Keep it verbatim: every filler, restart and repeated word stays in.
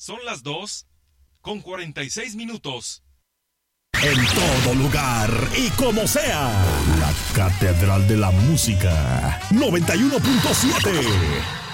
Son las dos con cuarenta y seis minutos. En todo lugar y como sea, la Catedral de la Música noventa y uno punto siete.